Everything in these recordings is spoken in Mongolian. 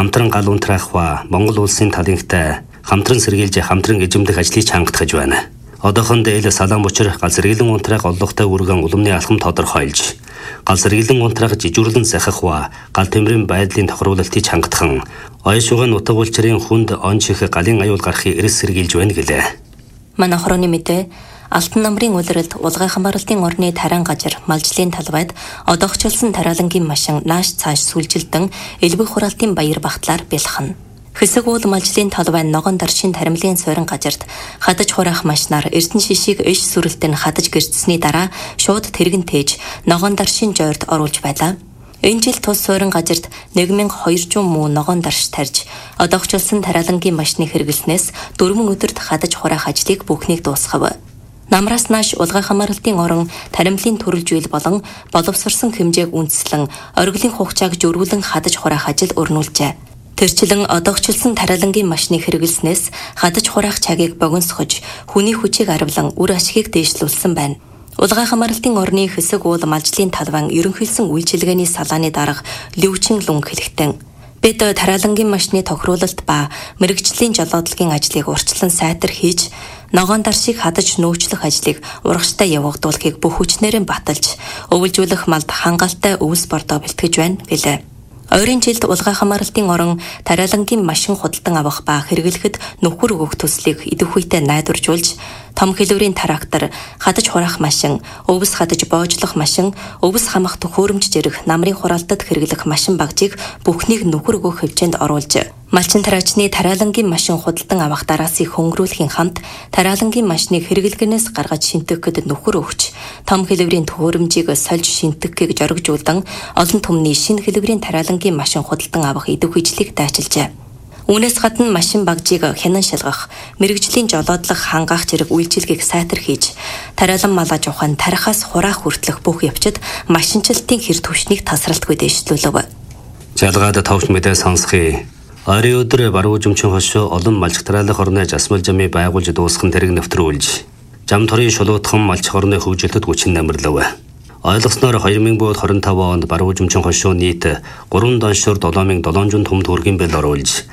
хамтран гал унтраах ба Монгол улсын талынхтай хамтран сэргийлж хамтран эзэмдэх ажлыг чангатгаж байна. Одоохондоо ил салаан бучир гал сэргийлэн унтраах олдохтой үргэн улмны алхам тодорхойлж, гал сэргийлэн унтраах жижүүрлэн сахих ба гал тэмрийн байдлын тохируулалтыг чангатхан, оён шуган утга улчрын хүнд он чих галын аюул гарахыг эрс сэргийлж байна гэлээ. Манай хорооны мэдээ Алтан намрын улиралд улгай хамгаалалтын орны таран газар малжлын талбайд одоогчлсон тариалангийн машин нааш цааш сүлжилтэн элбэг хураалтын баяр багтлаар бэлхэн. Хэсэг уул малжлын талбай ногоон даршин таримлын сойрон газарт хадаж хураах машинаар эрдэн шишиг иш сүрэлтэн хадаж гэрчсэний дараа шууд тэргэн тээж ногоон даршин жойрт оруулж байлаа. Энэ жил тус сойрон газарт 1200 муу ногоон дарш тарьж одоогчлсон тариалангийн машиныг хэрэглэснээс 4 өдөрт хадаж хураах ажлыг бүхнийг дуусгав. Намраас нааш улгай хамгаалалтын орон таримлын төрөлжүүл болон боловсрсон хэмжээг үндэслэн ориглын хугацааг жөрүүлэн хадаж хураах ажил өрнүүлжээ. Тэрчлэн одоогчлсон тариалангийн машиныг хэрэглэснээс хадаж хураах цагийг богиносгож хүний хүчийг арвлан үр ашгийг дээшлүүлсэн байна. Улгай хамгаалалтын орны хэсэг уул малжлын талбайн ерөнхийлсөн үйлчилгээний салааны дарга Лүвчин Лүнг хэлэхдээ бид тариалангийн машины тохируулалт ба мэрэгжлийн жолоодлогын ажлыг урьдчилан сайтар хийж ногоон даршийг хадаж нөөцлөх ажлыг урагштай явагдуулахыг бүх хүчнээрээ баталж өвөлжүүлэх малд хангалттай өвс бордоо бэлтгэж байна гэлээ. Ойрын жилд улгай хамгаалалтын орон тариалангийн машин худалдан авах ба хэрэглэхэд нөхөр өгөх төслийг идэвхүйтэй найдваржуулж том хэлбэрийн трактор, хадаж хураах машин, өвс хадаж боожлох машин, өвс хамах төхөөрөмж зэрэг намрын хураалтад хэрэглэх машин багжийг бүхнийг нөхөр өгөх хэмжээнд оруулж малчин тараачны тариалангийн машин худалдан авах дараасыг хөнгөрүүлэхийн хамт тариалангийн машиныг хэрэглэгнээс гаргаж шинтгэхэд нөхөр өгч том хэлбэрийн төхөөрөмжийг сольж шинтгэхийг зоригжуулдан олон түмний шинэ хэлбэрийн тариалангийн машин худалдан авах идэвхүйчлийг дайчилжээ. Үүнээс гадна машин багжийг хянан шалгах, мэрэгжлийн жолоодлох хангаах зэрэг үйлчилгээг сайтар хийж, тариалан малаж ухаан тарихаас хураах хүртэлх бүх явцад машинчлалтын хэр түвшнийг тасралтгүй дэвшлүүлв. Жалгаад товч мэдээ сонсхий. Ойрын өдөр баруун жимчин хошоо олон малч тариалах орны жасмал жамыг байгуулж дуусган тэрэг нэвтрүүлж, жам төрийн шулуутхан малч орны хөгжилтэд хүчин намирлав. Ойлгосноор 2025 онд баруун жимчин хошоо нийт 3 доншор 7700 том төгрөгийн бэл оруулж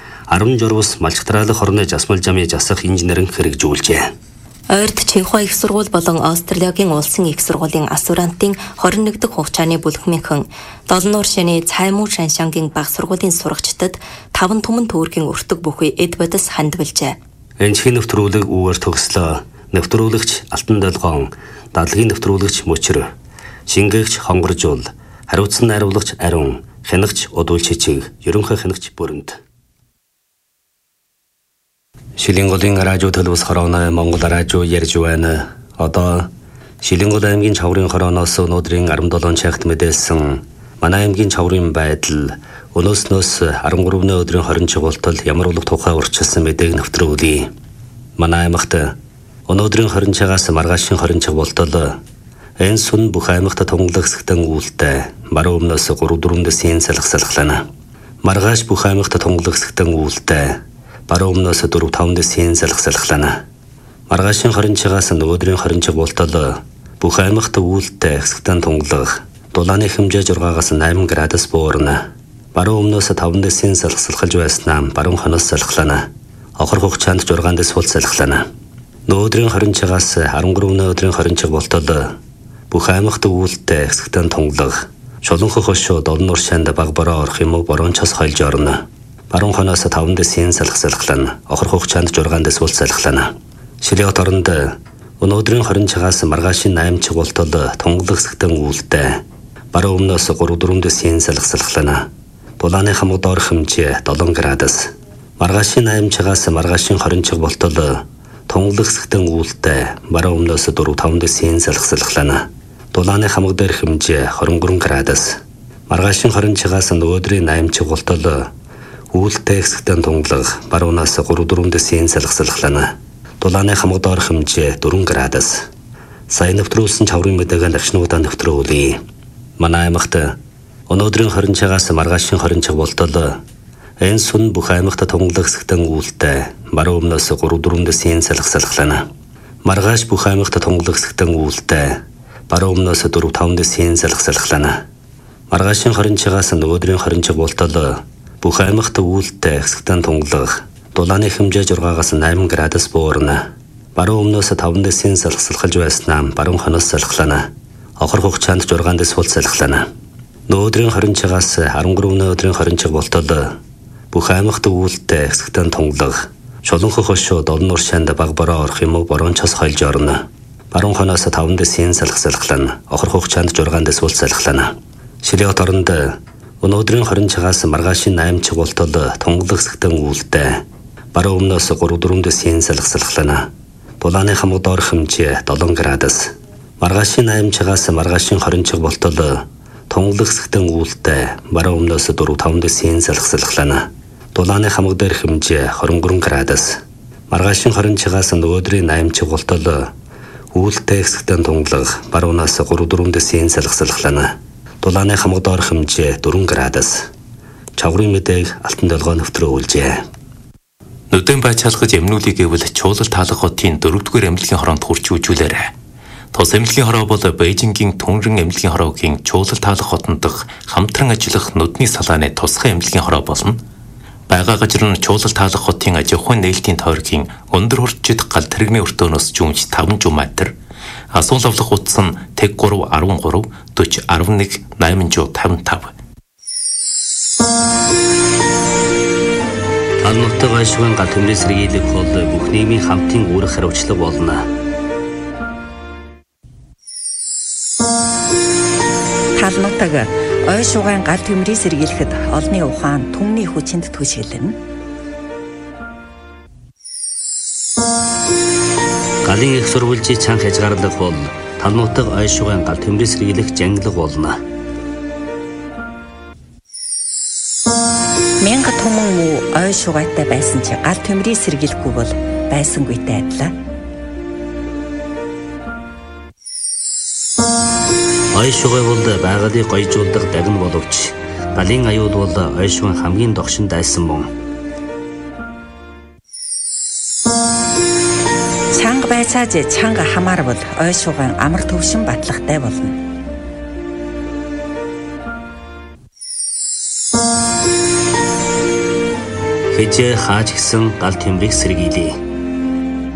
16 малч тариалах орны жасмал жамыг засах инженерэн хэрэгжүүлжээ. Ойрд Чинхua их сургууль болон Австралийн улсын их сургуулийн ассурантын 21 дахь хугацааны бүлэгмийнхэн Долон уршины Цаймуу Шаншангийн баг сургуулийн сурагчдад 5 түмэн төгрөгийн өртөг бүхий эд бодис хандвалжээ. Энэчгийн нэвтрүүлэг үүгээр төгслөө. Нэвтрүүлэгч Алтан Долгоон, дадлгийн нэвтрүүлэгч Мөчр, шингээгч Хонгоржуул, хариуцсан найруулагч Ариун, хянагч Удуул Чичиг, ерөнхий хянагч Бүрэнт. Шилэнгулийн радио төлөвс хорооны Монгол радио ярьж байна. Одоо Шилэнгул аймгийн Чаврын хорооноос өнөөдрийн 17 цагт мэдээлсэн манай аймгийн Чаврын байдал өнөөснөөс 13-ны өдрийн 20 чиглэлтэл ямар улаг тухай урьдчилсан мэдээг нэвтрүүлье. Манай аймагт өнөөдрийн 20 цагаас маргаашийн 20 чиглэлтэл энэ сүн бүх аймагт тунгалаг хэсэгтэн үүлтэй баруун өмнөөс 3-4 дэсийн салхална. Маргааш бүх аймагт тунгалаг хэсэгтэн үүлтэй баруун өмнөөс 4-5 дэсийн салхална. Маргаашийн 20 цагаас өнөөдрийн 20 чиглэлтэл бүх аймагт үүлтэй хэсэгтэн тунгалаг дулааны хэмжээ 6-аас 8 градус буурна. Баруун өмнөөс 5 дэсийн салхалж байснаа баруун хонос салхална. Охор хугацаанд 6 дэс бол салхална. Өнөөдрийн 20 цагаас 13-ны өдрийн 20 чиглэлтэл бүх аймагт үүлтэй хэсэгтэн тунгалаг шулуунх хошоо Долон уршинд баг бороо орох юм уу борончос хойлж орно. Баруун хоноос 5 дэсийн салхална. Охор хугацаанд 6 дэс бол салхална. Шилэот оронд өнөөдрийн 20 цагаас маргаашийн 8 чиглэлтэл тунгалаг хэсэгтэн үүлтэй баруун өмнөөс 3-4 дэсийн салхална. Дулааны хамаг доор хэмжээ 7 градус. Маргаашийн 8 цагаас маргаашийн 20 чиглэлтэл тунгалаг хэсэгтэн үүлтэй баруун өмнөөс 4-5 дэсийн салхална. Дулааны хамаг дээр хэмжээ 23 градус. Маргаашийн 20 цагаас өнөөдрийн 8 чиглэлтэл үүлтэй хэсэгтэн тунгалаг баруунаас 3-4 дэсийн салхална. Дулааны хамаг доор хэмжээ 4 градус. Сайн нэвтрүүлсэн Чаврын мэдээг навчнуудаа нэвтрүүлье. Манай аймагт өнөөдрийн 20 цагаас маргаашийн 20 чиглэлтэл энэ сүн бүх аймагт тунгалаг хэсэгтэн үүлтэй баруун өмнөөс 3-4 дэсийн салхална. Маргааш бүх аймагт тунгалаг хэсэгтэн үүлтэй баруун өмнөөс 4-5 дэсийн салхална. Маргаашийн 20 цагаас өнөөдрийн 20 чиглэлтэл Бүх аймагт үүлдээ хэсэгтэн тунгалах. Дулааны хэмжээ 6-аас 8 градус буурна. Баруун өмнөөс 5 дэсийн салхалж байснаа баруун хойноос салхлана. Хохор хугацаанд 6 дэс бол салхлана. Өнөөдрийн 20-аас 13-ны өдрийн 20 болтол бүх аймагт үүлдээ хэсэгтэн тунгалах. Шулуунх хошууд олон уршаанд баг бороо орох юм уу бороончос хойлж орно. Баруун хойноос 5 дэсийн салхлана. Хохор хугацаанд 6 дэс бол салхлана. Шилэот оронд өнөөдрийн 20-аас маргаашийн 8 болтол тунгалах хэсэгтэн үүлдээ. Баруун өмнөөс 3-4 дэсийн салхлана. Дулааны хамаг доор хэмжээ 7 градус. Маргаашийн 8-аас маргаашийн 20 болтол тунгалах хэсэгтэн үүлдээ. Баруун өмнөөс 4-5 дэсийн салхлана. Дулааны хамаг дээр хэмжээ 23 градус. Маргаашийн 20-аас өнөөдрийн 8 болтол үүлдээ хэсэгтэн тунгалах. Баруунаас 3-4 дэсийн салхлана. Дулааны хамаг доор хэмжээ 4 градус. Чаврын мэдээг Алтан долгоо нэвтрээ үйлжээ. Нүдэн байцаалгаж эмнүүлийг гэвэл Чуулал таалах хотын 4-р эмнэлгийн хороонд хурч үжүүлээрэ. Тус эмнэлгийн хороо бол Бээжингийн Түнрэн эмнэлгийн хороогийн Чуулал таалах хотод хамтран ажиллах нүдний салааны тусгай эмнэлгийн хороо болно. Бага газар нь Чуулал таалах хотын аж ахуйн нээлтийн тойргийн өндөр хурцчид гал тэрэгний өртөөнөөс жумж 5 метр. Асуул авлах утас нь тэг 3 13 40 11 855. Алнуутаг ашигын гал төмрийн сэргийлэх бол бүх нийгмийн хамтын үүрэг хариуцлага болно. Талнуутаг ой шугайн гал төмрийг сэргийлэхэд олны ухаан түмний хүчинд түшгэлнэ. Галын их сурвалжийн чанга хязгаарлах бол талнуутаг ой шугайн гал төмрийг сэргийлэх жанглаг болно. Мянга туман муу ой шугайтай байсан чи гал төмрийг сэргийлэхгүй бол байсангүйтэй адилаа. Ой шугай бол байгалыг гоёжуулдаг дагна боловч галын аюул бол ой шугайн хамгийн догшин дайсан мөн. Чанга байцааж чанга хамаарвал ой шугайн амар төвшин батлагтай болно. Хэжээ хааж гисэн гал төмрийг сэргийлье.